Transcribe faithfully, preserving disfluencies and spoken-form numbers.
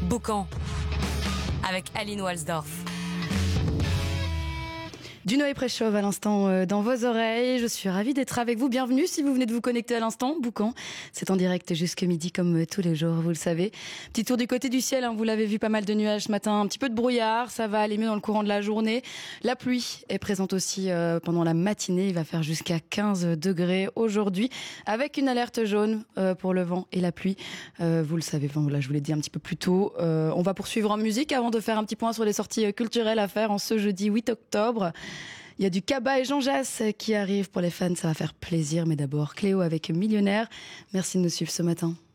Boucan avec Aline Walsdorf. Du Noé Préchauve à l'instant euh, dans vos oreilles. Je suis ravie d'être avec vous. Bienvenue si vous venez de vous connecter à l'instant. Boucan, c'est en direct jusque midi comme euh, tous les jours, vous le savez. Petit tour du côté du ciel, hein, vous l'avez vu, pas mal de nuages ce matin, un petit peu de brouillard, ça va aller mieux dans le courant de la journée. La pluie est présente aussi euh, pendant la matinée, il va faire jusqu'à quinze degrés aujourd'hui, avec une alerte jaune euh, pour le vent et la pluie. Euh, vous le savez, enfin, voilà, je vous l'ai dit un petit peu plus tôt. Euh, on va poursuivre en musique avant de faire un petit point sur les sorties culturelles à faire en ce jeudi huit octobre. Il y a du Kaba et Jean Jass qui arrivent pour les fans, ça va faire plaisir. Mais d'abord, Cléo avec Millionnaire. Merci de nous suivre ce matin.